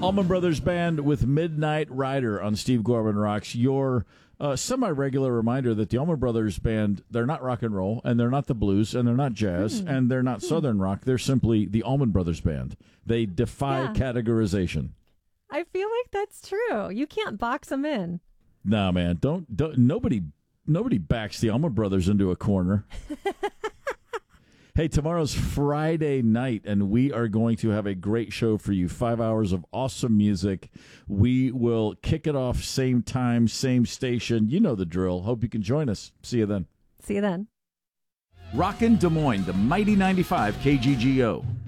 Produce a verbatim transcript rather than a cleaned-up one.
Allman Brothers Band with Midnight Rider on Steve Gorman Rocks. Your uh, semi-regular reminder that the Allman Brothers Band, they're not rock and roll, and they're not the blues, and they're not jazz, hmm. and they're not hmm. Southern rock. They're simply the Allman Brothers Band. They defy yeah. categorization. I feel like that's true. You can't box them in. Nah, man. Don't, don't nobody nobody backs the Allman Brothers into a corner. Hey, tomorrow's Friday night, and we are going to have a great show for you. Five hours of awesome music. We will kick it off same time, same station. You know the drill. Hope you can join us. See you then. See you then. Rockin' Des Moines, the Mighty ninety-five K G G O.